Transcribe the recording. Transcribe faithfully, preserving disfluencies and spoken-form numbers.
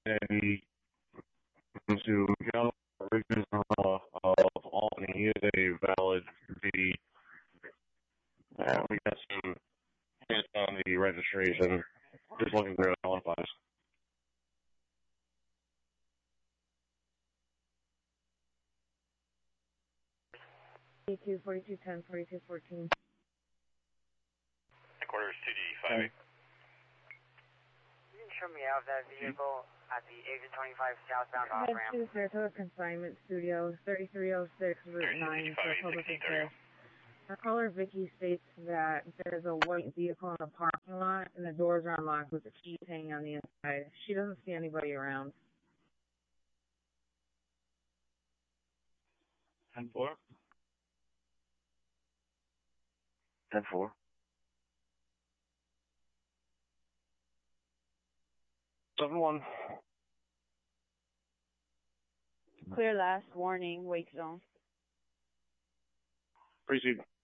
a to John Richard of Albany. He is a valid V. Uh, we got some hits on the registration. Just looking through it on files. forty-two, forty-two, ten, forty-two, fourteen. Headquarters two D five eight. You can show me out of that vehicle at the exit twenty-five southbound off Head ramp. to Saratoga Consignment Studio, thirty-three oh six Route nine for public access. Our caller Vicky states that there's a white vehicle in the parking lot and the doors are unlocked with the keys hanging on the inside. She doesn't see anybody around. ten four. ten four. seven one. Clear last warning, wake zone. Proceed.